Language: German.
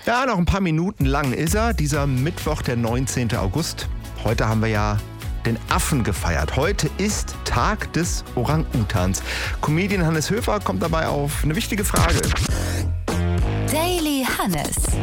Ja, noch ein paar Minuten lang ist er, dieser Mittwoch, der 19. August. Heute haben wir ja den Affen gefeiert. Heute ist Tag des Orang-Utans. Comedian Hannes Höfer kommt dabei auf eine wichtige Frage. Daily Hannes.